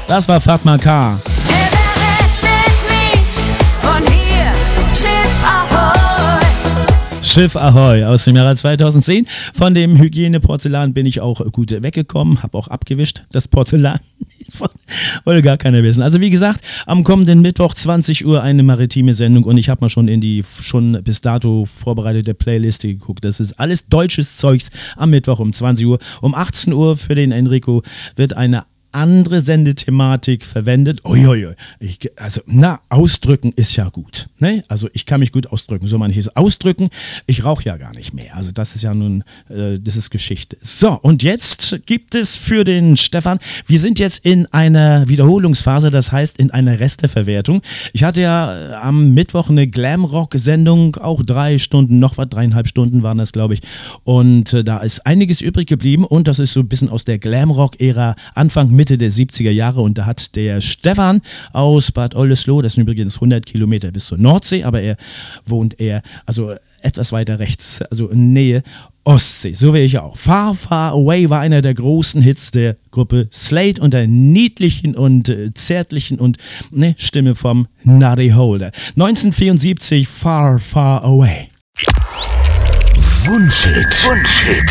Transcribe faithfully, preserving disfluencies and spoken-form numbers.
Das war Fatma K. Schiff Ahoi aus dem Jahre zweitausendzehn. Von dem Hygieneporzellan bin ich auch gut weggekommen, habe auch abgewischt, das Porzellan. Wollte gar keiner wissen. Also wie gesagt, am kommenden Mittwoch zwanzig Uhr eine maritime Sendung und ich habe mal schon in die schon bis dato vorbereitete Playliste geguckt. Das ist alles deutsches Zeugs am Mittwoch um zwanzig Uhr. Um achtzehn Uhr für den Enrico wird eine andere Sendethematik verwendet. Uiuiui. Ich, also, na, ausdrücken ist ja gut. Ne? Also, ich kann mich gut ausdrücken. So meine ich es. Ausdrücken, ich rauche ja gar nicht mehr. Also, das ist ja nun, äh, das ist Geschichte. So, und jetzt gibt es für den Stefan, wir sind jetzt in einer Wiederholungsphase, das heißt in einer Resteverwertung. Ich hatte ja äh, am Mittwoch eine Glamrock-Sendung, auch drei Stunden, noch was, dreieinhalb Stunden waren das, glaube ich. Und äh, da ist einiges übrig geblieben und das ist so ein bisschen aus der Glamrock-Ära, Anfang, Mitte der siebziger Jahre und da hat der Stefan aus Bad Oldesloe, das sind übrigens hundert Kilometer bis zur Nordsee, aber er wohnt eher, also etwas weiter rechts, also in Nähe Ostsee, so wäre ich auch. Far, Far Away war einer der großen Hits der Gruppe Slade und der niedlichen und äh, zärtlichen und ne, Stimme vom Nutty Holder. neunzehnhundertvierundsiebzig, Far, Far Away. Wunschhit. Wunschhit.